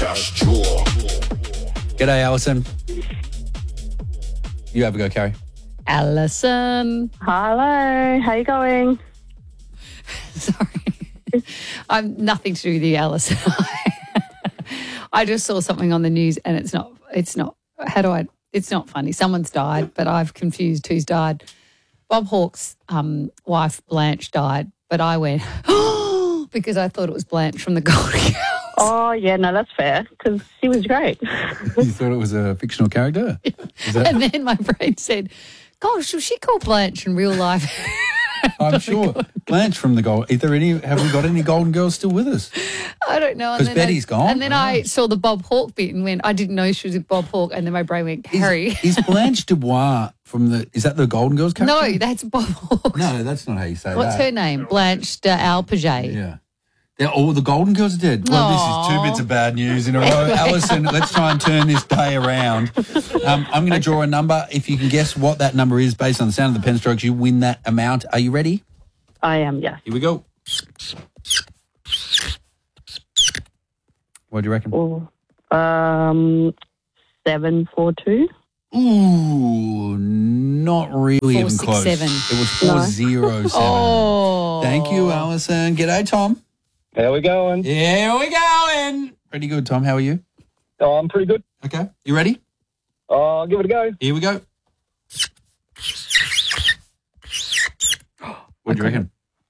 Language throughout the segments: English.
Just Jaw. G'day, Alison. You have a go, Carrie. Alison. Hello, how you going? Sorry. I'm nothing to do with you, Alison. I just saw something on the news and it's not, it's not funny. Someone's died, but I've confused who's died. Bob Hawke's wife, Blanche, died, but I went, oh, because I thought it was Blanche from the Golden Girls. Oh, yeah, no, that's fair, because she was great. You thought it was a fictional character? And then my brain said, gosh, was she called Blanche in real life? I'm sure. Blanche from the Gold. Have we got any Golden Girls still with us? I don't know. Because Betty's gone. And then I saw the Bob Hawke bit and went, I didn't know she was with Bob Hawke. And then my brain went, Carrie. Is Blanche Dubois is that the Golden Girls character? No, that's Bob Hawke. No, that's not how you say that. What's her name? Blanche d'Alpaget. Yeah. All the Golden Girls are dead. Well, this is 2 bits of bad news in a row. Alison, let's try and turn this day around. I'm going to draw a number. If you can guess what that number is based on the sound of the pen strokes, you win that amount. Are you ready? I am, yes. Here we go. What do you reckon? 742. Ooh, not really even close. 467. It was 407. Oh. Thank you, Alison. G'day, Tom. How we going? Here we going. Pretty good, Tom. How are you? Oh, I'm pretty good. Okay. You ready? I'll give it a go. Here we go. What do you reckon?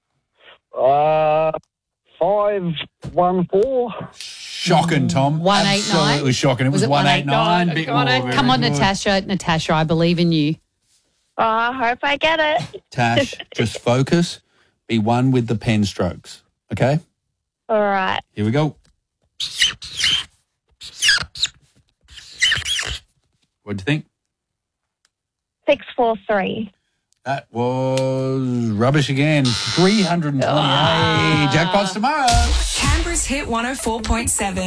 514. Shocking, Tom. 189. Absolutely shocking. It was 189. Bit more, very Come on, good. Natasha, I believe in you. Oh, I hope I get it. Tash, just focus. Be one with the pen strokes. Okay? All right. Here we go. What'd you think? 643. That was rubbish again. 328. Jackpots tomorrow. Canberra's Hit 104.7.